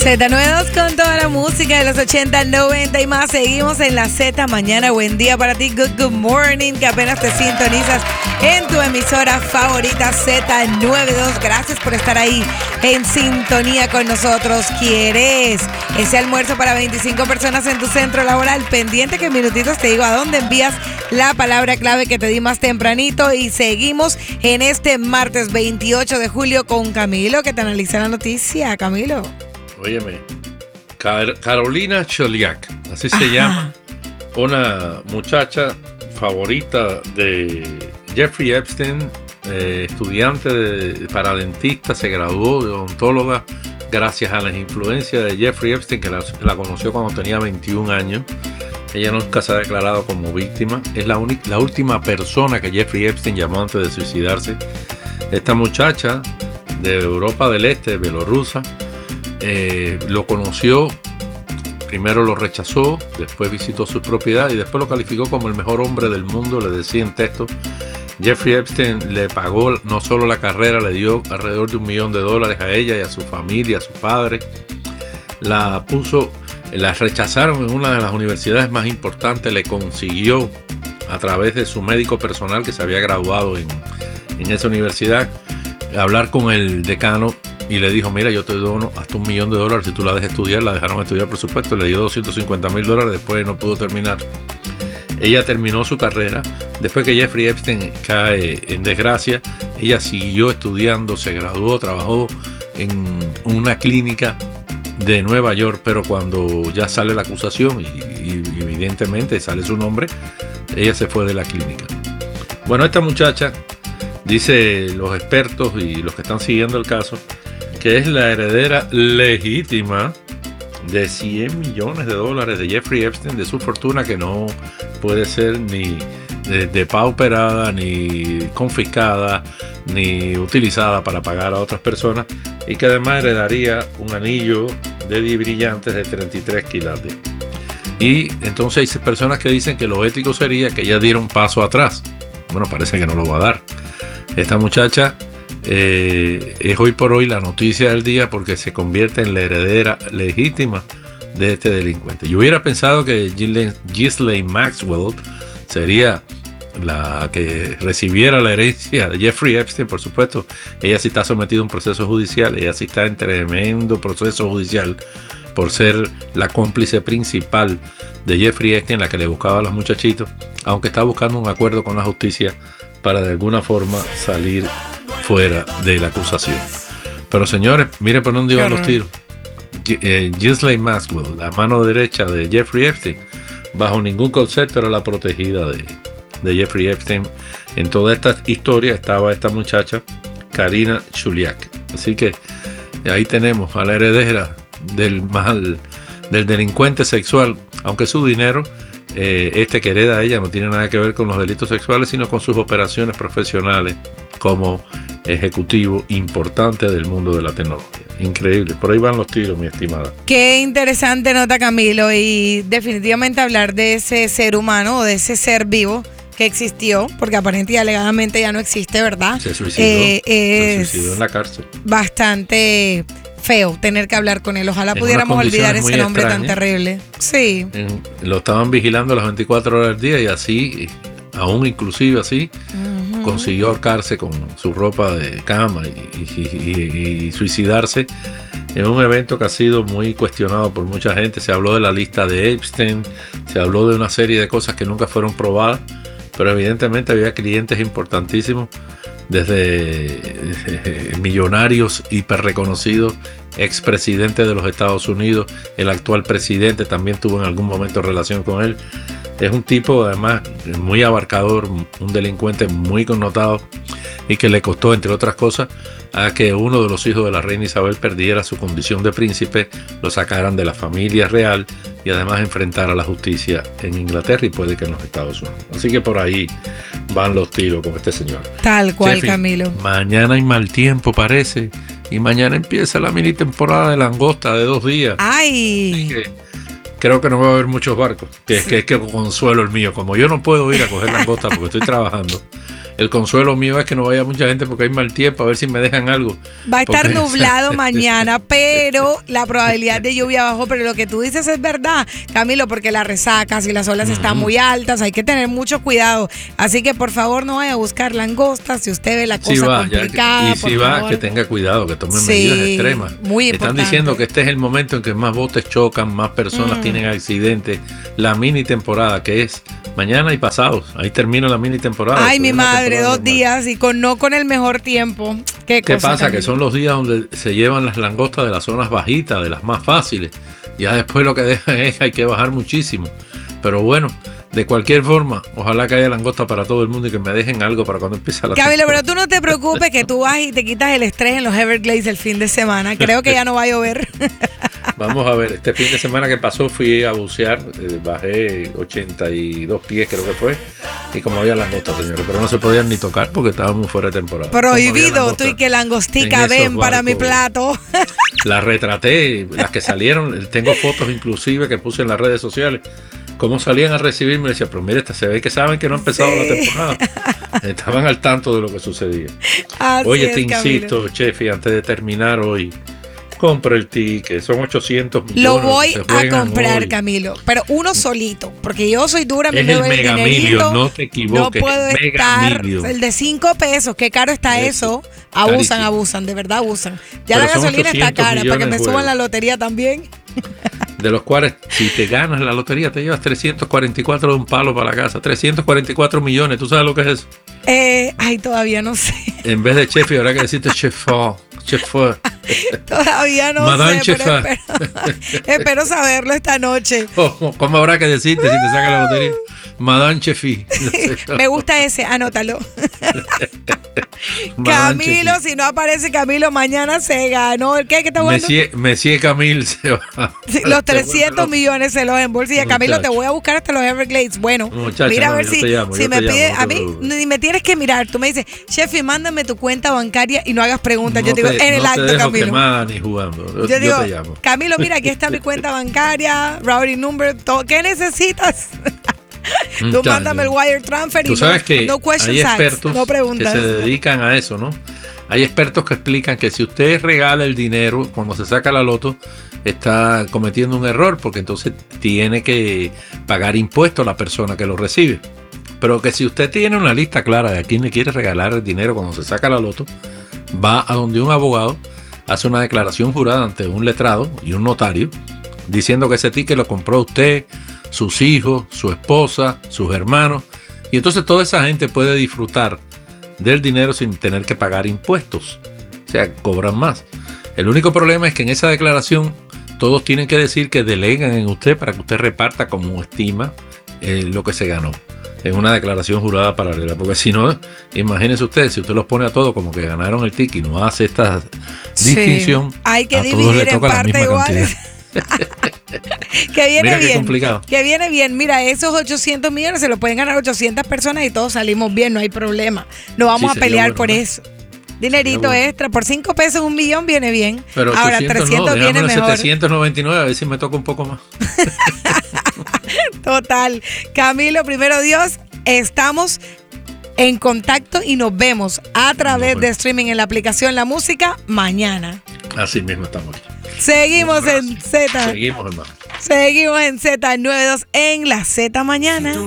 Z92 con toda la música de los 80, 90 y más. Seguimos en la Z Mañana. Buen día para ti. Good morning, que apenas te sintonizas en tu emisora favorita Z92. Gracias por estar ahí en sintonía con nosotros. ¿Quieres ese almuerzo para 25 personas en tu centro laboral? Pendiente que en minutitos te digo a dónde envías la palabra clave que te di más tempranito. Y seguimos en este martes 28 de julio con Camilo, que te analiza la noticia. Camilo. Óyeme, Carolina Choliak, así se llama, una muchacha favorita de Jeffrey Epstein, estudiante para dentista, se graduó de odontóloga gracias a las influencias de Jeffrey Epstein, que la conoció cuando tenía 21 años. Ella nunca se ha declarado como víctima, es la última persona que Jeffrey Epstein llamó antes de suicidarse. Esta muchacha de Europa del Este, bielorrusa, lo conoció, primero lo rechazó, después visitó su propiedad y después lo calificó como el mejor hombre del mundo. Le decía en texto, Jeffrey Epstein le pagó no solo la carrera, le dio alrededor de $1 millón a ella y a su familia, a su padre. La rechazaron en una de las universidades más importantes, le consiguió a través de su médico personal que se había graduado en esa universidad, hablar con el decano. Y le dijo, mira, yo te dono hasta $1 millón si tú la dejas estudiar. La dejaron estudiar, por supuesto, le dio $250,000, después no pudo terminar. Ella terminó su carrera. Después que Jeffrey Epstein cae en desgracia, ella siguió estudiando, se graduó, trabajó en una clínica de Nueva York, pero cuando ya sale la acusación y evidentemente sale su nombre, ella se fue de la clínica. Bueno, esta muchacha, dice los expertos y los que están siguiendo el caso, que es la heredera legítima de $100 millones de Jeffrey Epstein, de su fortuna que no puede ser ni depauperada, ni confiscada, ni utilizada para pagar a otras personas, y que además heredaría un anillo de brillantes de 33 quilates. Y entonces hay personas que dicen que lo ético sería que ella diera un paso atrás. Bueno, parece que no lo va a dar. Esta muchacha es hoy por hoy la noticia del día porque se convierte en la heredera legítima de este delincuente. Yo hubiera pensado que Ghislaine Maxwell sería la que recibiera la herencia de Jeffrey Epstein, por supuesto. Ella sí está sometida a un proceso judicial, ella sí está en tremendo proceso judicial por ser la cómplice principal de Jeffrey Epstein, la que le buscaba a los muchachitos, aunque está buscando un acuerdo con la justicia para de alguna forma salir fuera de la acusación. Pero señores, miren por dónde iban los tiros. Ghislaine Maxwell, la mano derecha de Jeffrey Epstein, bajo ningún concepto era la protegida de Jeffrey Epstein. En toda esta historia estaba esta muchacha, Karina Choliak. Así que ahí tenemos a la heredera del delincuente sexual, aunque su dinero, que hereda ella, no tiene nada que ver con los delitos sexuales, sino con sus operaciones profesionales como ejecutivo importante del mundo de la tecnología. Increíble, por ahí van los tiros, mi estimada. Qué interesante nota, Camilo, y definitivamente hablar de ese ser humano o de ese ser vivo que existió, porque aparentemente y alegadamente ya no existe, ¿verdad? Se suicidó en la cárcel. Bastante feo tener que hablar con él. Ojalá pudiéramos olvidar ese nombre tan terrible. Sí. Lo estaban vigilando las 24 horas del día y así, aún inclusive así, consiguió ahorcarse con su ropa de cama y suicidarse en un evento que ha sido muy cuestionado por mucha gente. Se habló de la lista de Epstein, se habló de una serie de cosas que nunca fueron probadas, pero evidentemente había clientes importantísimos, desde millonarios hiperreconocidos, expresidente de los Estados Unidos, el actual presidente también tuvo en algún momento relación con él. Es un tipo además muy abarcador, un delincuente muy connotado y que le costó, entre otras cosas, a que uno de los hijos de la reina Isabel perdiera su condición de príncipe, lo sacaran de la familia real y además enfrentara la justicia en Inglaterra y puede que en los Estados Unidos. Así que por ahí van los tiros con este señor. Tal cual, Camilo. Mañana hay mal tiempo, parece, y mañana empieza la mini temporada de langosta de 2 días. ¡Ay! Creo que no va a haber muchos barcos, que consuelo el mío. Como yo no puedo ir a coger langosta porque estoy trabajando, El consuelo mío es que no vaya mucha gente porque hay mal tiempo, a ver si me dejan algo. Va a estar Porque- nublado mañana, pero la probabilidad de lluvia bajó. Pero lo que tú dices es verdad, Camilo, porque las resacas y las olas están muy altas, hay que tener mucho cuidado. Así que por favor no vaya a buscar langostas si usted ve la cosa Si va, complicada. y si por va, favor. que tenga cuidado, que tome Sí, medidas extremas. muy Están importante. diciendo que este es el momento en que más botes chocan, más personas tienen accidentes. La mini temporada, que es mañana y pasados. Ahí termina la mini temporada. Ay, mi Después de una madre, temporada 2 normal. días y no con el mejor tiempo. ¿Qué ¿Qué cosa, pasa? Camilo? Que son los días donde se llevan las langostas de las zonas bajitas, de las más fáciles. Ya después lo que dejan es hay que bajar muchísimo. Pero bueno, de cualquier forma, ojalá que haya langosta para todo el mundo y que me dejen algo para cuando empiece la Camilo, pero temporada. tú no te preocupes que tú vas y te quitas el estrés en los Everglades el fin de semana. Creo que ya no va a llover. Vamos a ver, este fin de semana que pasó fui a bucear, bajé 82 pies creo que fue, y como había langostas, señores, pero no se podían ni tocar porque estábamos fuera de temporada. Como había Prohibido, langostas tú y que langostica, en esos ven para mi barcos. plato. Las retraté, las que salieron, tengo fotos inclusive que puse en las redes sociales, cómo salían a recibirme, y decía, pero mire, se ve que saben que no ha empezado Sí. la temporada. Estaban al tanto de lo que sucedía. Así Oye, es, te Camilo. insisto, Chefi, antes de terminar hoy, compra el ticket, son 800 millones. Lo voy que se a juegan comprar, hoy. Pero uno solito, porque yo soy dura, Es me el doy Mega dinerito, Million, no te equivoques, no puedo Mega estar, Million. el de 5 pesos, qué caro está eso, Carísimo. abusan, de verdad abusan. Ya Pero la son gasolina está 800 cara, para que millones me en suban juego. la lotería también. De los cuales, si te ganas la lotería, te llevas 344 de un palo para la casa. 344 millones, ¿tú sabes lo que es eso? Ay, todavía no sé, En vez de Chefi, habrá que decirte chefo. todavía no Madame sé, pero Chefa. espero saberlo esta noche. ¿Cómo habrá que decirte si te saca la lotería? Madame Chefi. Me gusta ese, anótalo. Madame Camilo, Chefi. si no aparece Camilo, mañana se ganó. ¿El qué? ¿Qué está jugando? Monsieur Camille se va. Sí, los 300 millones se los embolsilla. Camilo, te Muchacho. voy a buscar hasta los Everglades. Bueno, Muchacho, mira a no, ver yo si, te llamo, si yo me te pide. llamo, no A te mí preocupes. ni me tienes que mirar. Tú me dices, Chefi, mándame tu cuenta bancaria y no hagas preguntas. No Yo te digo, te- en el no te acto, dejo Camilo. quemar ni jugando. Yo digo, te llamo. Camilo, mira, aquí está mi cuenta bancaria, routing number, todo. ¿Qué necesitas? Tú Muchacho. mándame el wire transfer y Tú sabes que no questions hay asked, expertos no que preguntas. se dedican a eso, ¿no? Hay expertos que explican que si usted regala el dinero cuando se saca la loto, está cometiendo un error porque entonces tiene que pagar impuestos a la persona que lo recibe. Pero que si usted tiene una lista clara de a quién le quiere regalar el dinero cuando se saca la loto, va a donde un abogado, hace una declaración jurada ante un letrado y un notario, diciendo que ese ticket lo compró usted, sus hijos, su esposa, sus hermanos, y entonces toda esa gente puede disfrutar del dinero sin tener que pagar impuestos. O sea, cobran más. El único problema es que en esa declaración todos tienen que decir que delegan en usted para que usted reparta como estima lo que se ganó. En una declaración jurada paralela. Porque si no, imagínense ustedes, si usted los pone a todos como que ganaron el ticket y no hace esta distinción, Hay que a todos dividir les en toca la parte misma iguales. Que viene Mira qué bien. complicado. Que viene bien. Mira, esos 800 millones se los pueden ganar 800 personas y todos salimos bien, no hay problema. No vamos Sí, a sería pelear bueno, por ¿no? eso. Dinerito Sería bueno. extra. Por 5 pesos, 1 millón viene bien. Pero Ahora 800 300 no, viene déjame mejor. 799, a ver si me toca un poco más. Total. Camilo, primero Dios, estamos en contacto y nos vemos a través de streaming en la aplicación La Música mañana. Así mismo estamos. Seguimos Un abrazo. en Z. Seguimos, hermano. Seguimos en Z92 en la Z mañana.